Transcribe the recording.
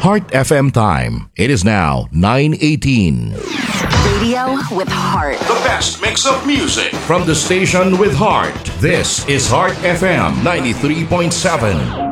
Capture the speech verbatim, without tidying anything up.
Heart F M time. It is now nine eighteen. Radio with heart. The best mix of music. From the station with heart. This is Heart F M ninety-three point seven.